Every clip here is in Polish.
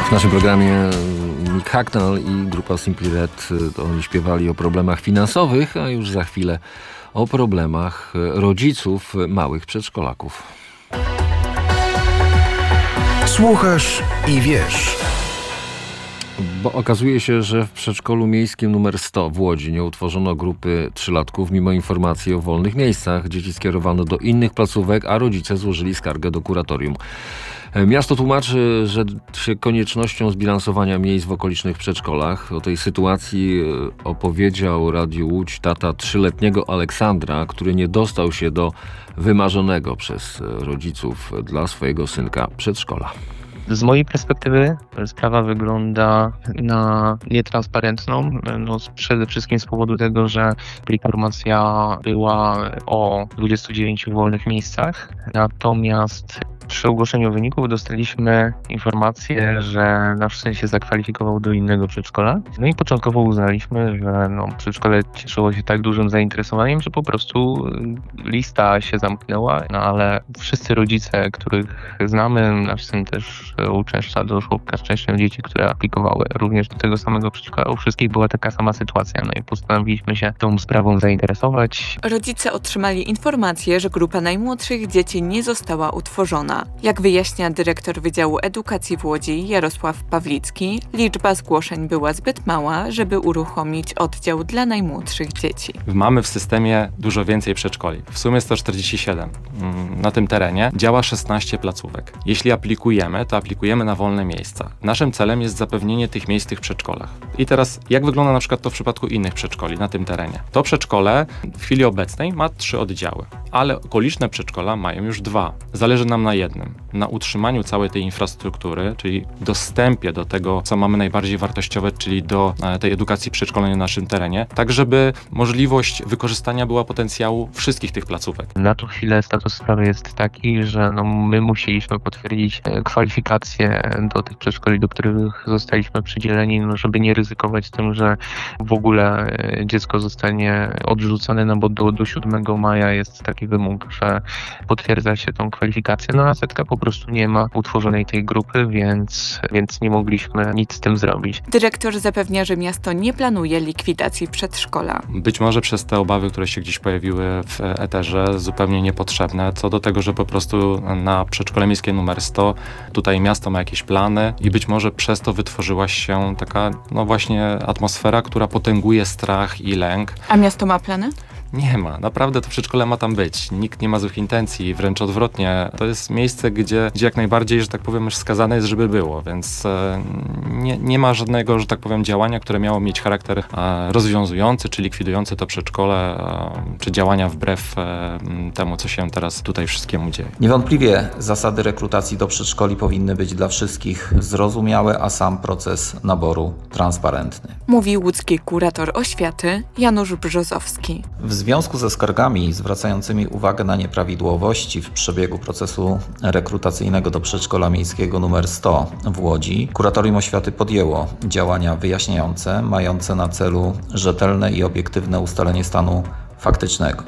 W naszym programie Nick Hacknell i grupa Simply Red, oni śpiewali o problemach finansowych, a już za chwilę o problemach rodziców małych przedszkolaków. Słuchasz i wiesz. Bo okazuje się, że w przedszkolu miejskim nr 100 w Łodzi nie utworzono grupy trzylatków mimo informacji o wolnych miejscach. Dzieci skierowano do innych placówek, a rodzice złożyli skargę do kuratorium. Miasto tłumaczy, że się koniecznością zbilansowania miejsc w okolicznych przedszkolach. O tej sytuacji opowiedział Radiu Łódź tata 3-letniego Aleksandra, który nie dostał się do wymarzonego przez rodziców dla swojego synka przedszkola. Z mojej perspektywy sprawa wygląda na nietransparentną. Przede wszystkim z powodu tego, że informacja była o 29 wolnych miejscach. Natomiast przy ogłoszeniu wyników dostaliśmy informację, że nasz syn się zakwalifikował do innego przedszkola. No i początkowo uznaliśmy, że przedszkole cieszyło się tak dużym zainteresowaniem, że po prostu lista się zamknęła. No ale wszyscy rodzice, których znamy, nasz syn też uczęszcza do żłobka z częścią dzieci, które aplikowały również do tego samego przedszkola. U wszystkich była taka sama sytuacja. No i postanowiliśmy się tą sprawą zainteresować. Rodzice otrzymali informację, że grupa najmłodszych dzieci nie została utworzona. Jak wyjaśnia dyrektor Wydziału Edukacji w Łodzi Jarosław Pawlicki, liczba zgłoszeń była zbyt mała, żeby uruchomić oddział dla najmłodszych dzieci. Mamy w systemie dużo więcej przedszkoli. W sumie 147. Na tym terenie działa 16 placówek. Jeśli aplikujemy, to aplikujemy na wolne miejsca. Naszym celem jest zapewnienie tych miejsc w tych przedszkolach. I teraz, jak wygląda na przykład to w przypadku innych przedszkoli na tym terenie? To przedszkole w chwili obecnej ma 3 oddziały, ale okoliczne przedszkola mają już 2. Zależy nam na jednym. Na utrzymaniu całej tej infrastruktury, czyli dostępie do tego, co mamy najbardziej wartościowe, czyli do tej edukacji przedszkolnej na naszym terenie, tak żeby możliwość wykorzystania była potencjału wszystkich tych placówek. Na tą chwilę status sprawy jest taki, że my musieliśmy potwierdzić kwalifikacje do tych przedszkoli, do których zostaliśmy przydzieleni, żeby nie ryzykować tym, że w ogóle dziecko zostanie odrzucone, bo do 7 maja jest taki wymóg, że potwierdza się tą kwalifikację, a setka po prostu nie ma utworzonej tej grupy, więc nie mogliśmy nic z tym zrobić. Dyrektor zapewnia, że miasto nie planuje likwidacji przedszkola. Być może przez te obawy, które się gdzieś pojawiły w eterze, zupełnie niepotrzebne, co do tego, że po prostu na przedszkole miejskie numer 100 tutaj miasto ma jakieś plany i być może przez to wytworzyła się taka właśnie atmosfera, która potęguje strach i lęk. A miasto ma plany? Nie ma. Naprawdę to przedszkole ma tam być. Nikt nie ma złych intencji, wręcz odwrotnie. To jest miejsce, gdzie jak najbardziej, że tak powiem, już skazane jest, żeby było, więc nie ma żadnego, że tak powiem, działania, które miało mieć charakter rozwiązujący, czy likwidujący to przedszkole, czy działania wbrew temu, co się teraz tutaj wszystkiemu dzieje. Niewątpliwie zasady rekrutacji do przedszkoli powinny być dla wszystkich zrozumiałe, a sam proces naboru transparentny. Mówi łódzki kurator oświaty Janusz Brzozowski. W związku ze skargami zwracającymi uwagę na nieprawidłowości w przebiegu procesu rekrutacyjnego do przedszkola miejskiego nr 100 w Łodzi, Kuratorium Oświaty podjęło działania wyjaśniające, mające na celu rzetelne i obiektywne ustalenie stanu faktycznego.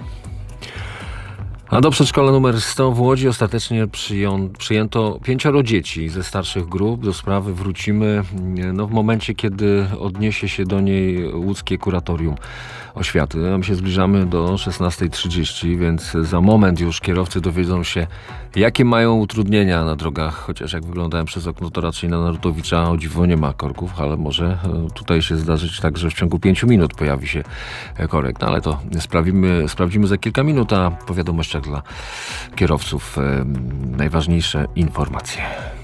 A do przedszkola nr 100 w Łodzi ostatecznie przyjęto 5 dzieci ze starszych grup. Do sprawy wrócimy w momencie, kiedy odniesie się do niej łódzkie kuratorium oświaty. My się zbliżamy do 16:30, więc za moment już kierowcy dowiedzą się, jakie mają utrudnienia na drogach. Chociaż jak wyglądałem przez okno, to raczej na Narutowicza o dziwo nie ma korków, ale może tutaj się zdarzyć tak, że w ciągu 5 minut pojawi się korek. No ale to sprawdzimy za kilka minut, a po wiadomościach dla kierowców najważniejsze informacje.